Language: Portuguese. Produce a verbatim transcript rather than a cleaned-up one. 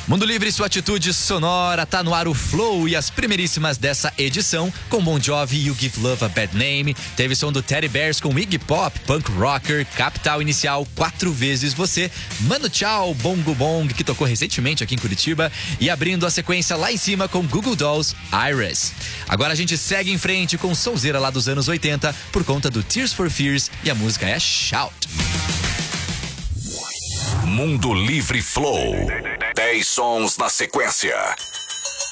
Mundo Livre, sua atitude sonora, tá no ar o Flow e as primeiríssimas dessa edição, com Bon Jovi, You Give Love a Bad Name, teve som do Teddy Bears com Iggy Pop, Punk Rocker, Capital Inicial, Quatro Vezes Você, Mano Tchau, Bongo Bong, que tocou recentemente aqui em Curitiba, e abrindo a sequência lá em cima com Google Dolls, Iris. Agora a gente segue em frente com sonzeira lá dos anos oitenta, por conta do Tears for Fears, e a música é Shout. Mundo Livre Flow. dez sons na sequência.